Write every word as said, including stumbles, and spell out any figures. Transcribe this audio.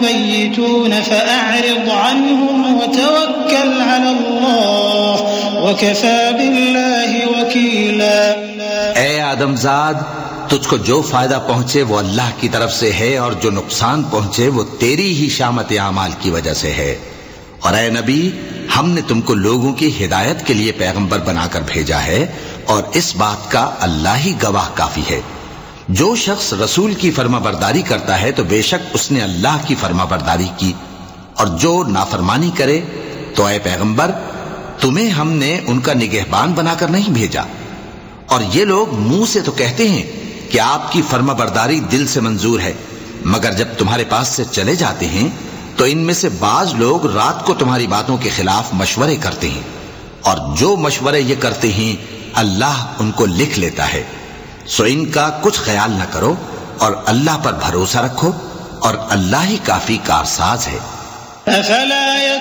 يبيتون فأعرض عنهم وتوكل على الله وكفى بالله وكيلا۔ اے آدم زاد، تجھ کو جو فائدہ پہنچے وہ اللہ کی طرف سے ہے، اور جو نقصان پہنچے وہ تیری ہی شامت اعمال کی وجہ سے ہے۔ اور اے نبی، ہم نے تم کو لوگوں کی ہدایت کے لیے پیغمبر بنا کر بھیجا ہے، اور اس بات کا اللہ ہی گواہ کافی ہے۔ جو شخص رسول کی فرما برداری کرتا ہے تو بے شک اس نے اللہ کی فرما برداری کی، اور جو نافرمانی کرے تو اے پیغمبر تمہیں ہم نے ان کا نگہبان بنا کر نہیں بھیجا۔ اور یہ لوگ منہ سے تو کہتے ہیں کہ آپ کی فرما برداری دل سے منظور ہے، مگر جب تمہارے پاس سے چلے جاتے ہیں تو ان میں سے بعض لوگ رات کو تمہاری باتوں کے خلاف مشورے کرتے ہیں، اور جو مشورے یہ کرتے ہیں اللہ ان کو لکھ لیتا ہے۔ سو ان کا کچھ خیال نہ کرو اور اللہ پر بھروسہ رکھو، اور اللہ ہی کافی کارساز ہے۔ افلا